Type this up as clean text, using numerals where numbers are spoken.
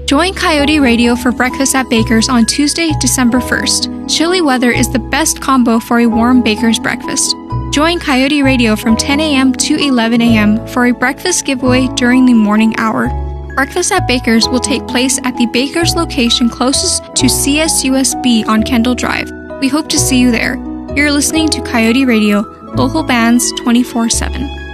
Join Coyote Radio for breakfast at Baker's on Tuesday, December 1st. Chilly weather is the best combo for a warm Baker's breakfast. Join Coyote Radio from 10 a.m. to 11 a.m. for a breakfast giveaway during the morning hour. Breakfast at Baker's will take place at the Baker's location closest to CSUSB on Kendall Drive. We hope to see you there. You're listening to Coyote Radio, local bands 24/7.